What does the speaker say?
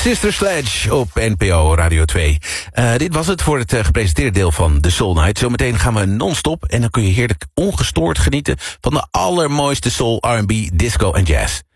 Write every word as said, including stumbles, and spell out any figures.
Sister Sledge op N P O Radio twee. Uh, dit was het voor het uh, gepresenteerde deel van The Soul Night. Zometeen gaan we non-stop en dan kun je heerlijk ongestoord genieten van de allermooiste soul, R en B, disco en jazz.